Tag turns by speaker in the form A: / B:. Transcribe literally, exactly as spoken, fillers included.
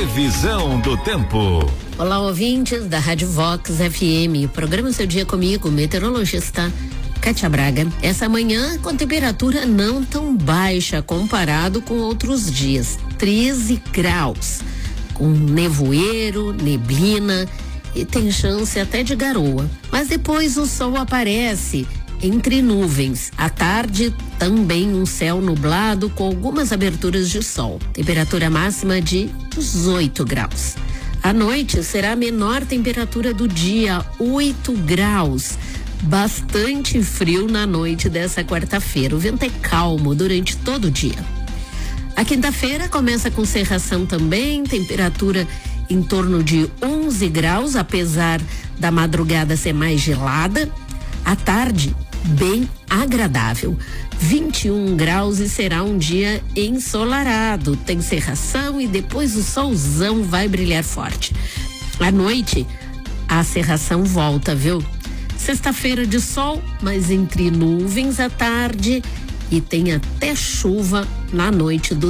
A: Previsão do tempo.
B: Olá, ouvintes da Rádio Vox F M. Programa Seu Dia comigo, meteorologista Kátia Braga. Essa manhã com temperatura não tão baixa comparado com outros dias, treze graus, com nevoeiro, neblina e tem chance até de garoa. Mas depois o sol aparece entre nuvens. À tarde, também um céu nublado com algumas aberturas de sol. Temperatura máxima de dezoito graus. À noite será a menor temperatura do dia, oito graus. Bastante frio na noite dessa quarta-feira. O vento é calmo durante todo o dia. A quinta-feira começa com cerração também, temperatura em torno de onze graus, apesar da madrugada ser mais gelada. À tarde, bem agradável, vinte e um graus e será um dia ensolarado. Tem cerração e depois o solzão vai brilhar forte. À noite, a cerração volta, viu? Sexta-feira de sol, mas entre nuvens à tarde e tem até chuva na noite do